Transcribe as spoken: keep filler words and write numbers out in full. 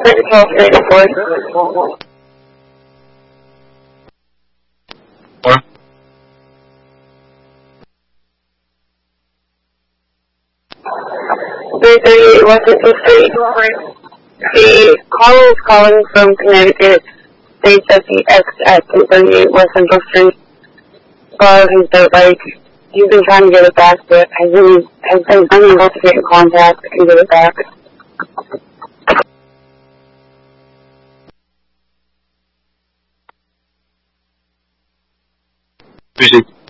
twelve thirty-four. three thirty-eight Washington Street. The caller is calling from Connecticut. States that the X at three thirty-eight West Central Street borrowed his dirt bike. He's been trying to get it back, but has been, has been unable to get in contact and get it back. Appreciate it.